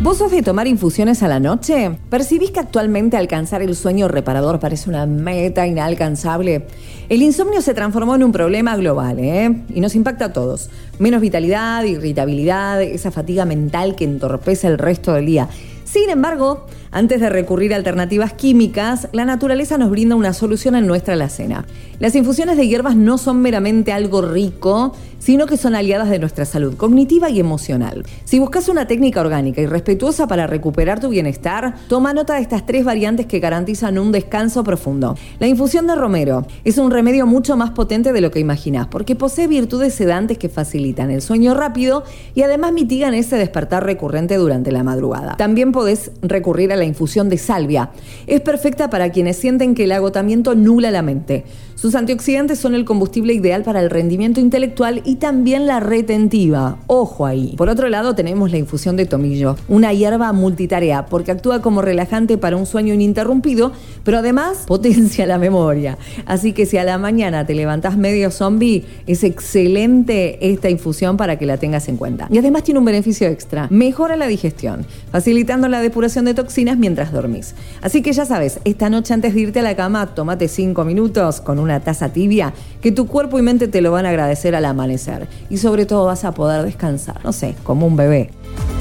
¿Vos sos de tomar infusiones a la noche? ¿Percibís que actualmente alcanzar el sueño reparador parece una meta inalcanzable? El insomnio se transformó en un problema global, y nos impacta a todos. Menos vitalidad, irritabilidad, esa fatiga mental que entorpece el resto del día. Sin embargo, antes de recurrir a alternativas químicas, la naturaleza nos brinda una solución en nuestra alacena. Las infusiones de hierbas no son meramente algo rico, sino que son aliadas de nuestra salud cognitiva y emocional. Si buscas una técnica orgánica y respetuosa para recuperar tu bienestar, toma nota de estas 3 variantes que garantizan un descanso profundo. La infusión de romero es un remedio mucho más potente de lo que imaginás, porque posee virtudes sedantes que facilitan el sueño rápido y además mitigan ese despertar recurrente durante la madrugada. También podés recurrir a la infusión de salvia. Es perfecta para quienes sienten que el agotamiento nubla la mente. Sus antioxidantes son el combustible ideal para el rendimiento intelectual y también la retentiva. Ojo ahí. Por otro lado, tenemos la infusión de tomillo, una hierba multitarea porque actúa como relajante para un sueño ininterrumpido, pero además potencia la memoria. Así que si a la mañana te levantás medio zombie, es excelente esta infusión para que la tengas en cuenta. Y además tiene un beneficio extra. Mejora la digestión, facilitando la depuración de toxinas mientras dormís. Así que ya sabes, esta noche antes de irte a la cama, tómate 5 minutos con una taza tibia, que tu cuerpo y mente te lo van a agradecer al amanecer. Y sobre todo vas a poder descansar, no sé, como un bebé.